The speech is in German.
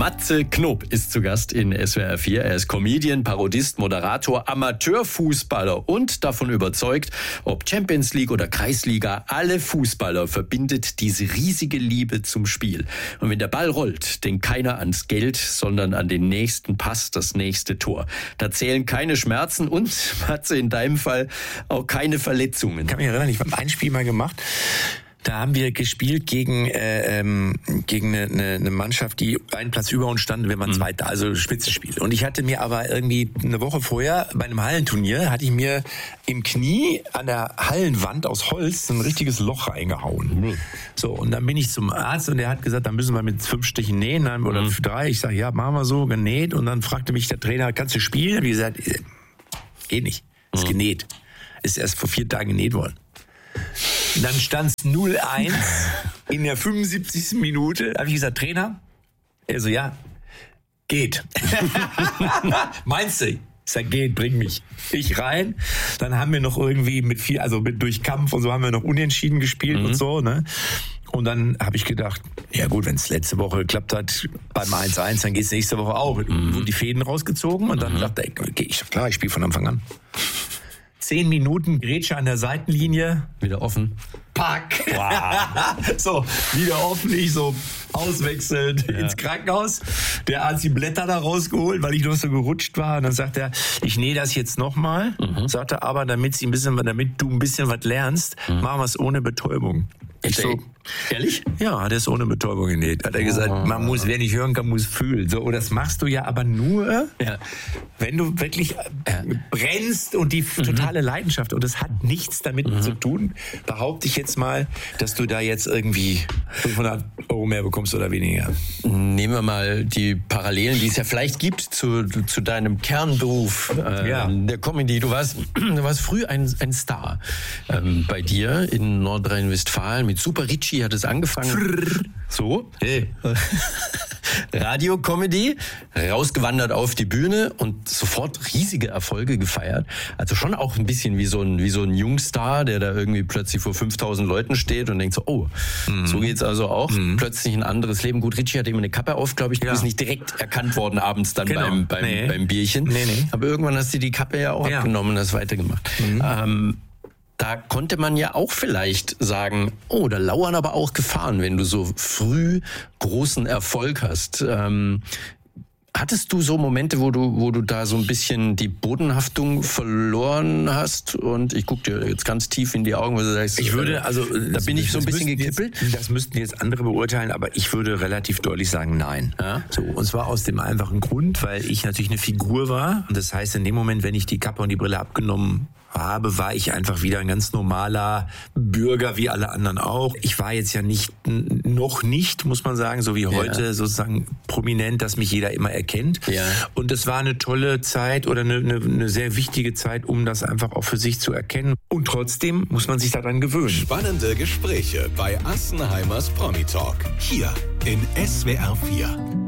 Matze Knob ist zu Gast in SWR 4. Er ist Comedian, Parodist, Moderator, Amateurfußballer und davon überzeugt, ob Champions League oder Kreisliga, alle Fußballer verbindet diese riesige Liebe zum Spiel. Und wenn der Ball rollt, denkt keiner ans Geld, sondern an den nächsten Pass, das nächste Tor. Da zählen keine Schmerzen und, Matze, in deinem Fall auch keine Verletzungen. Ich kann mich erinnern, ich habe ein Spiel mal gemacht. Da haben wir gespielt gegen eine Mannschaft, die einen Platz über uns stand. Wir waren Zweiter, also Spitzenspiel. Und ich hatte mir aber irgendwie eine Woche vorher bei einem Hallenturnier, hatte ich mir im Knie an der Hallenwand aus Holz ein richtiges Loch reingehauen. So, und dann bin ich zum Arzt und der hat gesagt, da müssen wir mit 5 Stichen nähen oder 3. Ich sage, ja, machen wir so, genäht. Und dann fragte mich der Trainer, kannst du spielen? Und ich gesagt, geht nicht, ist genäht. Ist erst vor 4 Tagen genäht worden. Dann stand es 0-1 in der 75. Minute. Da habe ich gesagt, Trainer? Er so, ja, geht. Meinst du? Ich sag, geht, bring mich. Ich rein. Dann haben wir noch irgendwie durch Kampf und so haben wir noch unentschieden gespielt und so, ne? Und dann habe ich gedacht, ja gut, wenn es letzte Woche geklappt hat beim 1-1, dann geht es nächste Woche auch. Wurden die Fäden rausgezogen und dann dachte ich, okay, ich spiele von Anfang an. 10 Minuten Grätsche an der Seitenlinie. Wieder offen. Pack. Wow. So, wieder offen. Ich so auswechselnd ins Krankenhaus. Der Arzt die Blätter da rausgeholt, weil ich noch so gerutscht war. Und dann sagt er, ich nähe das jetzt nochmal. Sagt er, aber damit du ein bisschen was lernst, machen wir es ohne Betäubung. Ich so, ehrlich? Ja, hat er es ohne Betäubung genäht. Hat er gesagt, wer nicht hören kann, muss fühlen. So, und das machst du ja aber nur, wenn du wirklich brennst und die totale Leidenschaft. Und das hat nichts damit zu tun, behaupte ich jetzt mal, dass du da jetzt irgendwie 500 Euro mehr bekommst oder weniger. Nehmen wir mal die Parallelen, die es ja vielleicht gibt zu deinem Kernberuf der Comedy. Du warst früh ein Star bei dir in Nordrhein-Westfalen. Mit Super Ricci hat es angefangen. So. Hey. Radio-Comedy, rausgewandert auf die Bühne und sofort riesige Erfolge gefeiert. Also schon auch ein bisschen wie so ein Jungstar, der da irgendwie plötzlich vor 5000 Leuten steht und denkt so, oh, so geht's also auch. Plötzlich ein anderes Leben. Gut, Ricci hatte immer eine Kappe auf, glaube ich. Du bist nicht direkt erkannt worden abends dann beim Bierchen. Nee. Aber irgendwann hast du die Kappe ja auch abgenommen und hast weitergemacht. Da konnte man ja auch vielleicht sagen, oh, da lauern aber auch Gefahren, wenn du so früh großen Erfolg hast. Hattest du so Momente, wo du da so ein bisschen die Bodenhaftung verloren hast? Und ich gucke dir jetzt ganz tief in die Augen, wo du sagst, da bin ich so ein bisschen gekippelt. Das müssten jetzt andere beurteilen, aber ich würde relativ deutlich sagen, nein. Ja? So, und zwar aus dem einfachen Grund, weil ich natürlich eine Figur war. Und das heißt, in dem Moment, wenn ich die Kappe und die Brille abgenommen habe, war ich einfach wieder ein ganz normaler Bürger, wie alle anderen auch. Ich war jetzt ja noch nicht, muss man sagen, so wie heute sozusagen prominent, dass mich jeder immer erkennt. Ja. Und es war eine tolle Zeit oder eine sehr wichtige Zeit, um das einfach auch für sich zu erkennen. Und trotzdem muss man sich daran gewöhnen. Spannende Gespräche bei Assenheimers Promi Talk. Hier in SWR 4.